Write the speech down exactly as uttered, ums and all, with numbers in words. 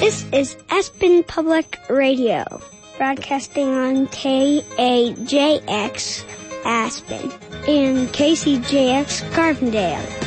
This is Aspen Public Radio, broadcasting on K A J X Aspen and K C J X Carbondale.